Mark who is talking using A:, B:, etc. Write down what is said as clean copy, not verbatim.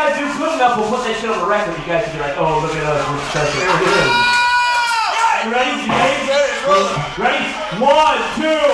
A: guys do good enough, we'll put that shit on the record. You guys can be like, oh, look at us, we're special. Ready? You ready? Ready? 1, 2.